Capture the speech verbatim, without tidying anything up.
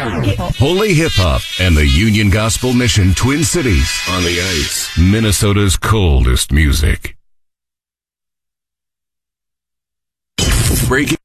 Holy Hip Hop and the Union Gospel Mission Twin Cities on the ice. Minnesota's coldest music. Breaking